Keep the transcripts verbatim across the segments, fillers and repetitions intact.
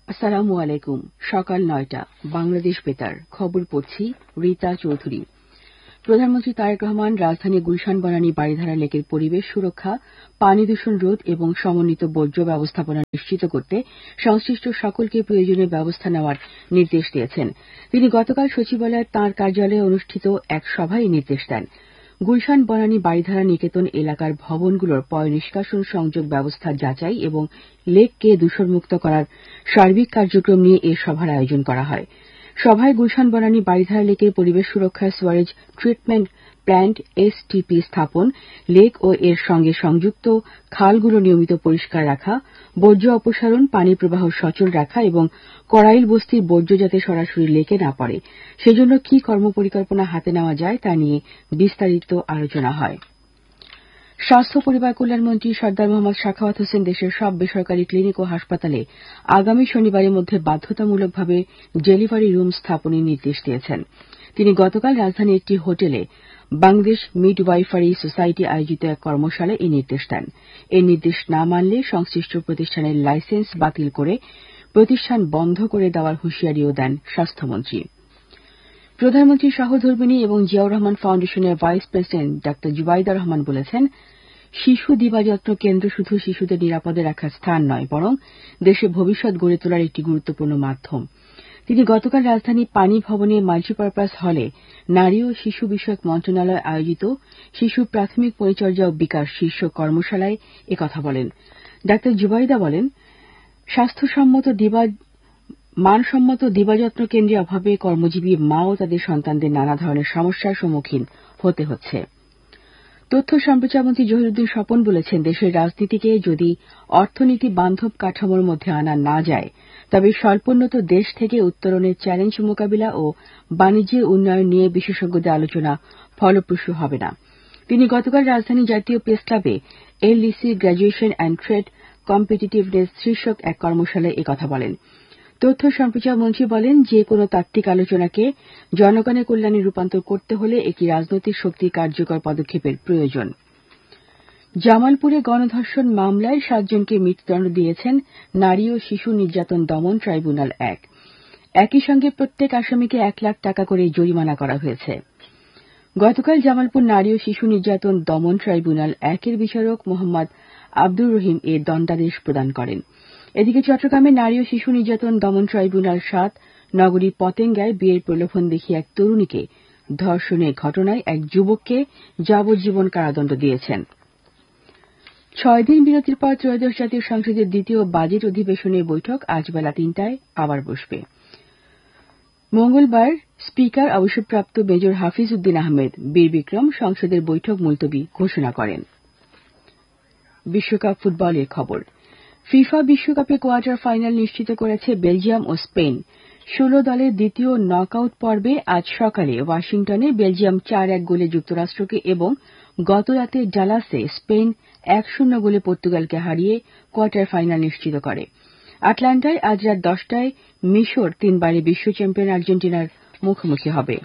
আসসালামু আলাইকুম। সকাল নয়টা বাংলাদেশ বেতার খবর পড়ছি রীতা চৌধুরী। প্রধানমন্ত্রী তারেক রহমান রাজধানী গুলশান বনানী বারিধারা লেকের পরিবেশ সুরক্ষা, পানি দূষণ রোধ এবং সমন্বিত বর্জ্য ব্যবস্থাপনা নিশ্চিত করতে সংশ্লিষ্ট সকলকে প্রয়োজনীয় ব্যবস্থা নেওয়ার নির্দেশ দিয়েছেন। তিনি গতকাল সচিবালয়ে তাঁর কার্যালয়ে অনুষ্ঠিত এক সভায় এই নির্দেশ দেন। গুলশান বনানী বারিধারা নিকেতন এলাকার ভবনগুলোর পয় নিষ্কাশন সংযোগ ব্যবস্থা যাচাই এবং লেককে দূষণমুক্ত করার সার্বিক কার্যক্রম নিয়ে এ সভার আয়োজন করা হয়। সভায় গুলশান বনানী বারিধারা লেকের পরিবেশ সুরক্ষায় সুয়ারেজ ট্রিটমেন্ট প্ল্যান্ট এসটিপি স্থাপন, লেক ও এর সঙ্গে সংযুক্ত খালগুলো নিয়মিত পরিষ্কার রাখা, বর্জ্য অপসারণ, পানি প্রবাহ সচল রাখা এবং কড়াইল বস্তির বর্জ্য যাতে সরাসরি লেকে না পড়ে সেজন্য কি কর্মপরিকল্পনা হাতে নেওয়া যায় তা নিয়ে বিস্তারিত আলোচনা হয়। স্বাস্থ্য পরিবার কল্যাণমন্ত্রী সর্দার মোহাম্মদ সাখাওয়াত হোসেন দেশের সব বেসরকারি ক্লিনিক ও হাসপাতালে আগামী শনিবারের মধ্যে বাধ্যতামূলকভাবে ডেলিভারি রুম স্থাপনের নির্দেশ দিয়েছেন। তিনি গতকাল রাজধানীর একটি হোটেলে বাংলাদেশ মিডওয়াইফারি সোসাইটি আয়োজিত এক কর্মশালায় এই নির্দেশ দেন। এই নির্দেশ না মানলে সংশ্লিষ্ট প্রতিষ্ঠানের লাইসেন্স বাতিল করে প্রতিষ্ঠান বন্ধ করে দেওয়ার হুঁশিয়ারিও দেন স্বাস্থ্যমন্ত্রী। প্রধানমন্ত্রী সহধর্মিণী এবং জিয়াউর রহমান ফাউন্ডেশনের ভাইস প্রেসিডেন্ট ডা জুবাইদা রহমান বলেছেন, শিশু দিবাযত্ন কেন্দ্র শুধু শিশুদের নিরাপদে রাখার স্থান নয়, বরং দেশের ভবিষ্যৎ গড়ে তোলার একটি গুরুত্বপূর্ণ মাধ্যম। তিনি গতকাল রাজধানী পানি ভবনে মাল্টিপারপাস হলে নারী ও শিশু বিষয়ক মন্ত্রণালয় আয়োজিত শিশু প্রাথমিক পরিচর্যা ও বিকাশ শীর্ষক কর্মশালায় একথা বলেন। ডা জুবাইদা বলেন, স্বাস্থ্যসম্মত দিবা মানসম্মত দিবাযত্ন কেন্দ্রের অভাবে কর্মজীবী মা ও তাদের সন্তানদের নানা ধরনের সমস্যার সম্মুখীন হতে হচ্ছে। তথ্য সম্প্রচার মন্ত্রী জহিরুদ্দিন স্বপন বলেছেন, দেশের রাজনীতিকে যদি অর্থনীতি বান্ধব কাঠামোর মধ্যে আনা না যায় তবে স্বল্পোন্নত দেশ থেকে উত্তরণের চ্যালেঞ্জ মোকাবিলা ও বাণিজ্যের উন্নয়ন নিয়ে বিশেষজ্ঞদের আলোচনা ফলপ্রসূ হবে না। তিনি গতকাল রাজধানী জাতীয় প্রেস ক্লাবে LDC graduation and trade competitiveness শীর্ষক এক কর্মশালায় একথা বলেন। তথ্য সম্প্রচার মন্ত্রী বলেন, যে কোনো তাত্ত্বিক আলোচনাকে জনগণের কল্যাণে রূপান্তর করতে হলে একটি রাজনৈতিক শক্তির কার্যকর পদক্ষেপের প্রয়োজন। জামালপুরে গণধর্ষণ মামলায় সাতজনকে মৃত্যুদণ্ড দিয়েছেন নারী ও শিশু নির্যাতন দমন ট্রাইব্যুনাল এক। একই সঙ্গে প্রত্যেক আসামিকে এক লাখ টাকা করে জরিমানা করা হয়েছে। গতকাল জামালপুর নারী ও শিশু নির্যাতন দমন ট্রাইব্যুনাল একের বিচারক মোহাম্মদ আব্দুর রহিম এর দণ্ডাদেশ প্রদান করেন। এদিকে চট্টগ্রামে নারী ও শিশু নির্যাতন দমন ট্রাইব্যুনাল সাত নগরীর পতেঙ্গায় বিয়ের প্রলোভন দেখিয়ে এক তরুণীকে ধর্ষণের ঘটনায় এক যুবককে যাবজ্জীবন কারাদণ্ড দিয়েছেন। ছয় দিন বিরতির পর ত্রয়োদশ জাতীয় সংসদের দ্বিতীয় বাজেট অধিবেশনের বৈঠক আজ বেলা তিনটায় আবার বসবে। মঙ্গলবার স্পিকার অবসরপ্রাপ্ত মেজর হাফিজ উদ্দিন আহমেদ বীর বিক্রম সংসদের বৈঠক মুলতবি ঘোষণা করেন। বিশ্বকাপ ফুটবলের খবর। ফিফা বিশ্বকাপে কোয়ার্টার ফাইনাল নিশ্চিত করেছে বেলজিয়াম ও স্পেন। ষোলো দলের দ্বিতীয় নকআউট পর্বে আজ সকালে ওয়াশিংটনে বেলজিয়াম চার এক গোলে যুক্তরাষ্ট্রকে এবং গতরাতে ডালাসে স্পেন এক শূন্য গোলে পর্তুগালকে হারিয়ে কোয়ার্টার ফাইনাল নিশ্চিত করে। আটলান্টায় আজ রাত দশটায় মিশর তিনবারের বিশ্ব চ্যাম্পিয়ন আর্জেন্টিনার মুখোমুখি হবে।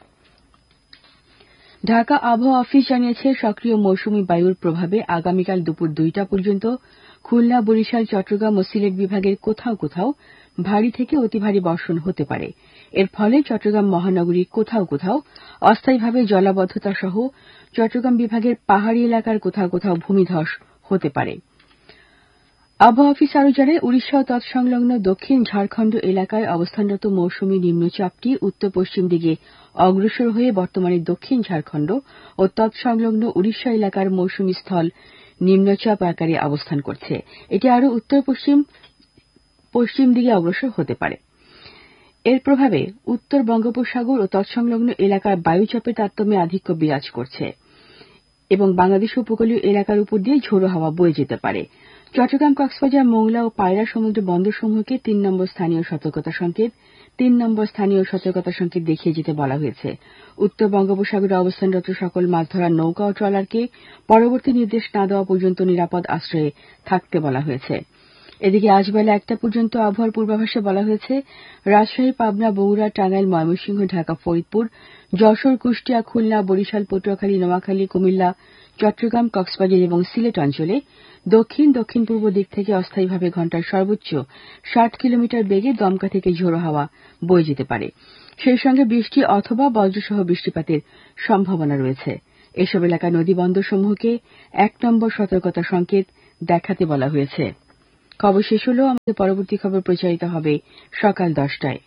ঢাকা আবহাওয়া অফিস জানিয়েছে, সক্রিয় মৌসুমী বায়ুর প্রভাবে আগামীকাল দুপুর দুইটা পর্যন্ত খুলনা, বরিশাল, চট্টগ্রাম ও সিলেট বিভাগের কোথাও কোথাও ভারী থেকে অতি ভারী বর্ষণ হতে পারে। এর ফলে চট্টগ্রাম মহানগরীর কোথাও কোথাও অস্থায়ীভাবে জলাবদ্ধতা সহ চট্টগ্রাম বিভাগের পাহাড়ি এলাকার কোথাও কোথাও ভূমিধস হতে পারে। আবহাওয়া অফিস আরও জানায়, উড়িষ্যা ও তৎসংলগ্ন দক্ষিণ ঝাড়খণ্ড এলাকায় অবস্থানরত মৌসুমী নিম্নচাপটি উত্তর পশ্চিম দিকে অগ্রসর হয়ে বর্তমানে দক্ষিণ ঝাড়খণ্ড ও তৎসংলগ্ন উড়িষ্যা এলাকার মৌসুমী স্থল নিম্নচাপ আকারে অবস্থান করছে। এটি আরও উত্তর পশ্চিম পশ্চিম দিকে অগ্রসর হতে পারে। এর প্রভাবে উত্তর বঙ্গোপসাগর ও তৎসংলগ্ন এলাকার বায়ুচাপের তারতম্যে আধিক্য বিরাজ করছে এবং বাংলাদেশ উপকূলীয় এলাকার উপর দিয়ে ঝোড়ো হাওয়া বয়ে যেতে পারে। চট্টগ্রাম, কক্সবাজার, মোংলা ও পায়রা সমুদ্র বন্দরসমূহকে তিন নম্বর স্থানীয় সতর্কতা সংকেত তিন নম্বর স্থানীয় সতর্কতা সংকেত দেখিয়ে যেতে বলা হয়েছে। উত্তর বঙ্গোপসাগরে অবস্থানরত সকল মাছ ধরার নৌকা ও ট্রলারকে পরবর্তী নির্দেশ না দেওয়া পর্যন্ত নিরাপদ আশ্রয়ে থাকতে বলা হয়েছে। এদিকে আজ বেলা একটা পর্যন্ত আবহাওয়ার পূর্বাভাসে বলা হয়েছে, রাজশাহী, পাবনা, বগুড়া, টাঙ্গাইল, ময়মনসিংহ, ঢাকা, ফরিদপুর, যশোর, কুষ্টিয়া, খুলনা, বরিশাল, পটুয়াখালী, নোয়াখালী, কুমিল্লা, চট্টগ্রাম, কক্সবাজার এবং সিলেট অঞ্চলে দক্ষিণ দক্ষিণ পূর্ব দিক থেকে অস্থায়ীভাবে ঘণ্টায় সর্বোচ্চ ষাট কিলোমিটার বেগে দমকা থেকে ঝোড়ো হাওয়া বয়ে যেতে পারে। সেই সঙ্গে বৃষ্টি অথবা বজ্রসহ বৃষ্টিপাতের সম্ভাবনা রয়েছে। এসব এলাকার নদীবন্দরসমূহকে এক নম্বর সতর্কতা সংকেত দেখাতে বলা হয়েছে। খবর শেষ হল। আমাদের পরবর্তী খবর প্রচারিত হবে সকাল দশটায়।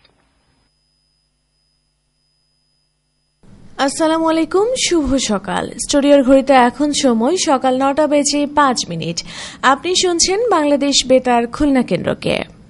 আসসালামু আলাইকুম, শুভ সকাল। স্টুডিওর ঘড়িতে এখন সময় সকাল নটা বেজে পাঁচ মিনিট। আপনি শুনছেন বাংলাদেশ বেতার খুলনা কেন্দ্রকে।